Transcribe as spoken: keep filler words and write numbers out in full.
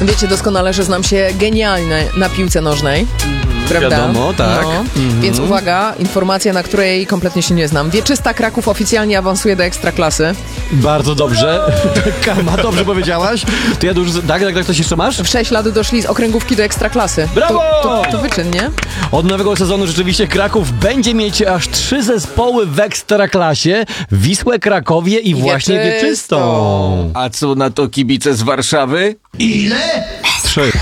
Wiecie doskonale, że znam się genialnie na piłce nożnej. Prawda? Wiadomo, tak. No. Mhm. Więc uwaga, informacja, na której kompletnie się nie znam. Wieczysta Kraków oficjalnie awansuje do Ekstraklasy. Bardzo dobrze. Kama, dobrze powiedziałaś. To ja dużo... Tak, tak, tak, coś jeszcze masz? W sześć lat doszli z okręgówki do Ekstraklasy. Brawo! To, to, to wyczyn, nie? Od nowego sezonu rzeczywiście Kraków będzie mieć aż trzy zespoły w Ekstraklasie. Wisłę, Krakowie i, I właśnie Wieczystą. Wieczystą. A co na to kibice z Warszawy? Trzy.